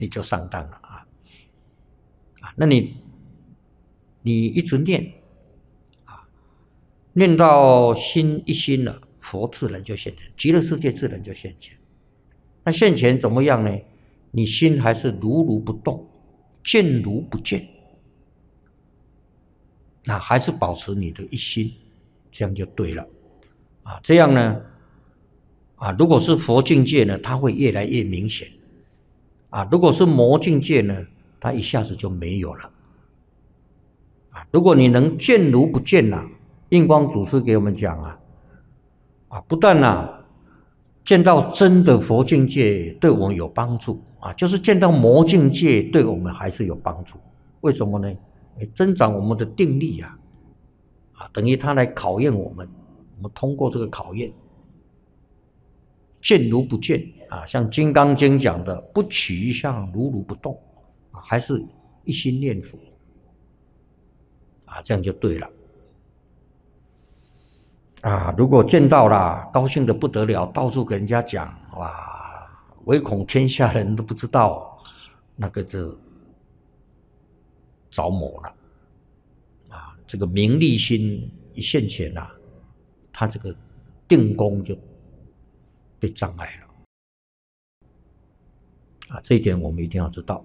你就上当了那你一直念念到心一心了，佛自然就现前，极乐世界自然就现前。那现前怎么样呢？你心还是如如不动，见如不见，还是保持你的一心，这样就对了这样呢如果是佛境界呢，它会越来越明显如果是魔境界呢，它一下子就没有了如果你能见如不见印光祖师给我们讲不但见到真的佛境界对我们有帮助就是见到魔境界对我们还是有帮助。为什么呢？增长我们的定力等于它来考验我们，我们通过这个考验，见如不见像《金刚经》讲的，不取一相，如如不动还是一心念佛这样就对了如果见到了，高兴的不得了，到处给人家讲，哇，唯恐天下人都不知道，那个就着魔了这个名利心一现前他这个定功就被障碍了这一点我们一定要知道。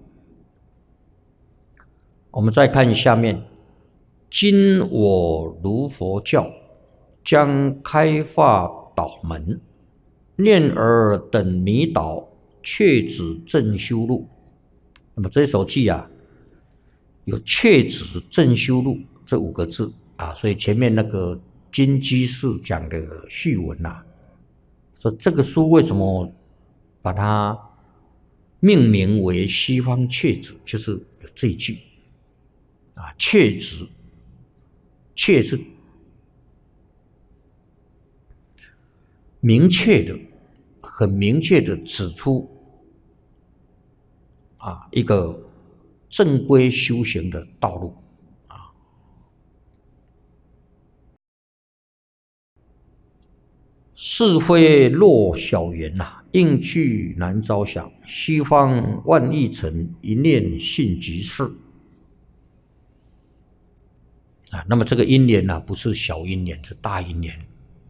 我们再看下面，今我如佛教，将开发导门，念而等迷倒，却止正修路。那么这首偈有却止正修路这5个字所以前面那个金居士讲的序文说这个书为什么把它命名为西方却止，就是有这一句却止，却是明确的，很明确的指出一个正规修行的道路是非若小圆应去难招想，西方万亿尘，一念信即是那么这个因缘不是小因缘，是大因缘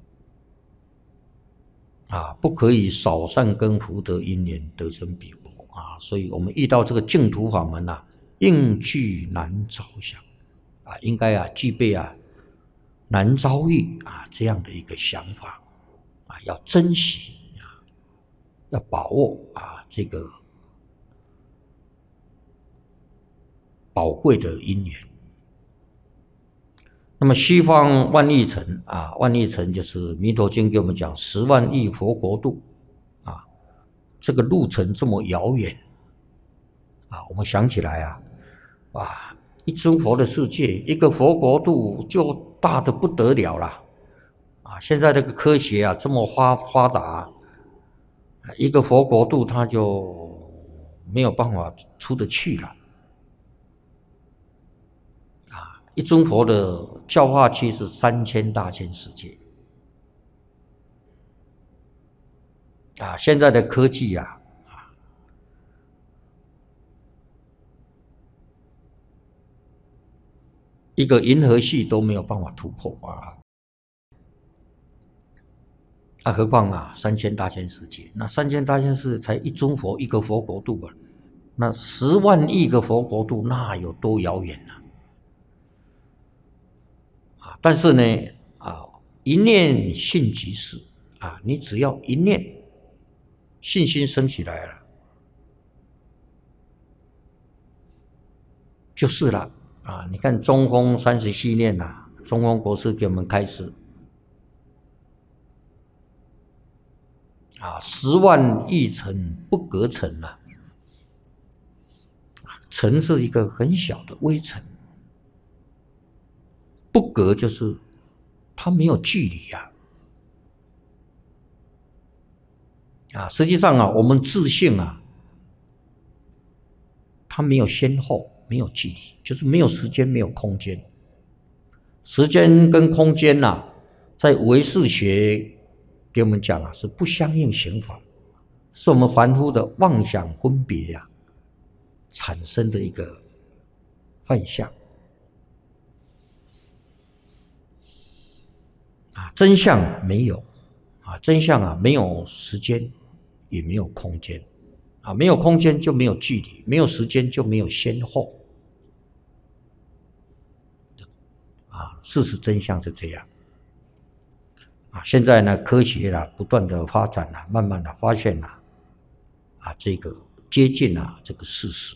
不可以少善根福德因缘得生彼国所以我们遇到这个净土法门应具难招想应该具备难遭遇这样的一个想法要珍惜要把握这个宝贵的因缘。那么西方万亿尘万亿尘就是弥陀经给我们讲10万亿佛国度这个路程这么遥远我们想起来一尊佛的世界，一个佛国度就大得不得了了现在这个科学这么发达一个佛国度它就没有办法出得去了一尊佛的教化区是3000大千世界现在的科技一个银河系都没有办法突破何况3000大千世界，那3000大千世界才一尊佛一个佛国度那10万亿个佛国度那有多遥远但是呢一念信即是你只要一念信心升起来了就是了你看中风30系念中风国师给我们开示10万亿尘不隔尘尘是一个很小的微尘，不隔就是它没有距离实际上我们自性它没有先后，没有距离，就是没有时间，没有空间。时间跟空间在唯识学给我们讲是不相应行法，是我们凡夫的妄想分别产生的一个幻象啊，真相没有啊，真相啊没有时间，也没有空间啊，没有空间就没有距离，没有时间就没有先后啊，事实真相是这样啊。现在呢，科学啊不断的发展啊，慢慢的发现啊这个接近这个事实。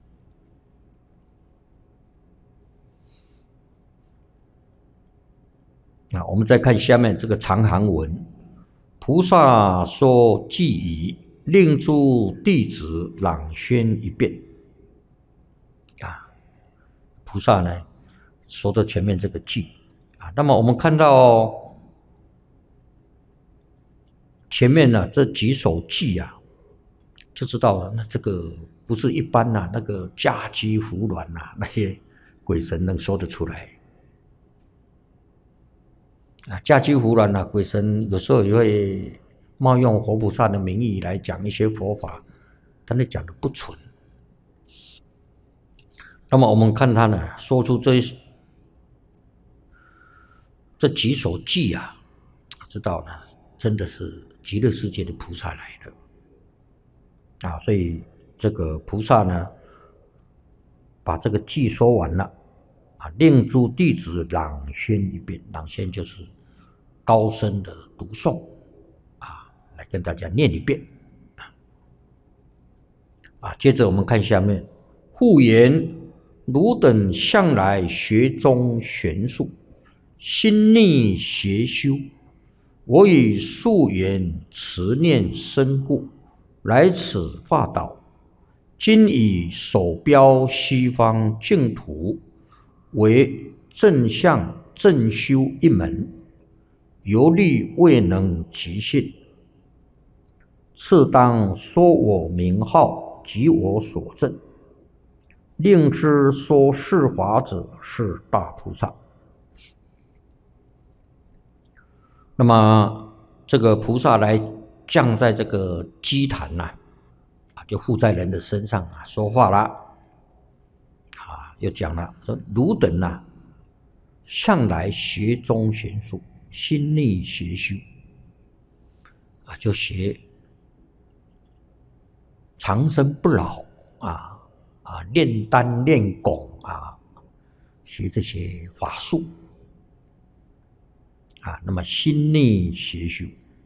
我们再看下面这个长行文：菩萨说偈语，令诸弟子朗宣一遍。菩萨呢说的前面这个偈那么我们看到前面呢这几首偈就知道了，那这个不是一般那个家居胡鸾那些鬼神能说得出来。家居胡鸾鬼神有时候也会冒用佛菩萨的名义来讲一些佛法，但是讲的不纯。那么我们看他呢说出这几首偈知道呢真的是极乐世界的菩萨来的所以这个菩萨呢把这个偈说完了令诸弟子朗宣一遍，朗宣就是高声的读诵来跟大家念一遍接着我们看下面，复言汝等向来学中玄术，心逆邪修，我以素缘持念身故，来此化导，今以手标西方净土，为正向正修一门，犹虑未能即信，次当说我名号及我所证，令知说是法者是大菩萨。那么这个菩萨来降在这个基坛就附在人的身上说话了又讲了说汝等向来学中玄术，心逆邪修就学长生不老炼丹炼汞学这些法术那么心逆邪修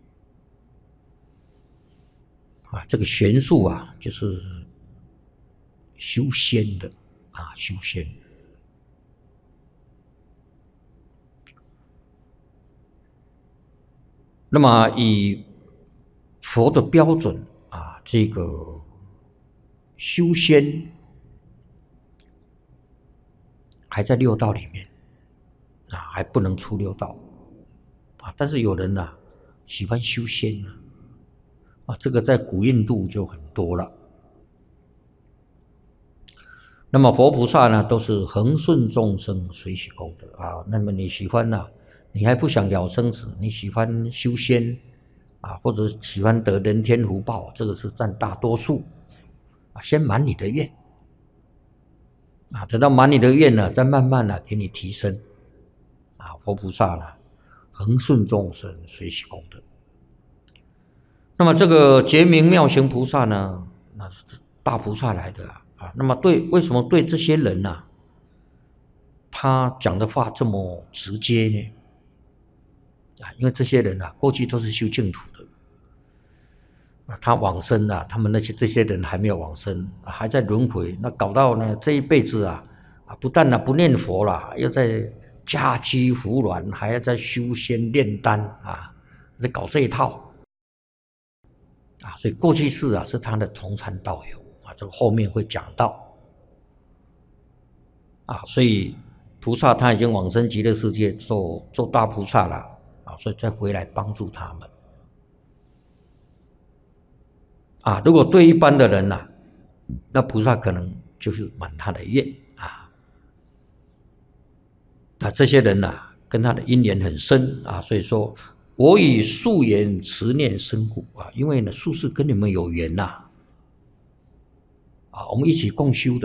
这个玄术就是修仙的修仙。那么以佛的标准这个修仙还在六道里面还不能出六道但是有人喜欢修仙这个在古印度就很多了。那么佛菩萨都是恒顺众生，随喜功德那么你喜欢你还不想了生死，你喜欢修仙或者喜欢得人天福报，这个是占大多数先满你的愿等到满你的愿再慢慢给你提升佛菩萨恒顺众生，随喜功德。那么这个觉明妙行菩萨那是大菩萨来的那么为什么对这些人他讲的话这么直接呢？因为这些人过去都是修净土的他往生他们这些人还没有往生还在轮回，那搞到这一辈子不但不念佛了，又在家居胡鸾，还要在修仙炼丹在搞这一套所以过去世是他的同参道友这个后面会讲到所以菩萨他已经往生极乐世界做大菩萨了所以再回来帮助他们如果对一般的人那菩萨可能就是满他的愿那这些人跟他的因缘很深所以说我以素缘持念身故因为宿世跟你们有缘我们一起共修的。